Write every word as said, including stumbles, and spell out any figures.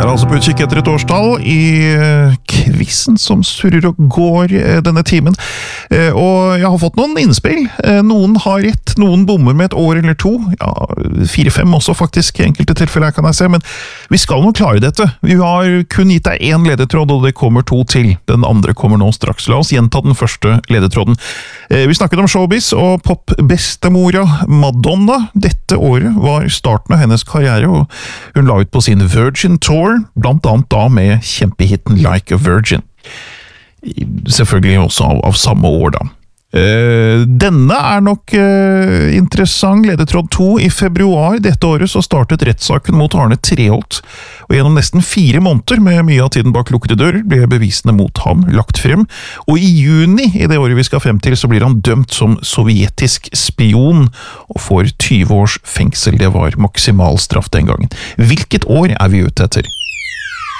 er altså på utkikk etter et årstall i quizen som surrer og går denne timen. Og jeg har fått noen innspill. Noen har rett, noen bommer med et år eller to. Ja, fire-fem også faktisk, i enkelte tilfeller kan jeg se, men vi skal nå klare dette. Vi har kun gitt deg en ledetråd, og det kommer to til. Den andre kommer nå straks. La oss gjenta den første ledetråden. Vi snakket om showbiz og pop-bestemora Madonna. Dette året var starten av hennes karriere, og hun la ut på sin Virgin Tour, blant annet da med kjempehitten Like a Virgin. Selvfølgelig også av, av samme år da. Uh, denne er nok uh, interessant. Ledetråd to. I februar dette året så startet rettssaken mot Arne Treholt, og gjennom nesten fire måneder med mye av tiden bak lukkede dører ble bevisene mot ham lagt frem, og i juni i det året vi skal frem til så blir han dømt som sovjetisk spion og får tyve års fengsel. Det var maksimalstraff den gangen. Hvilket år er vi ute etter?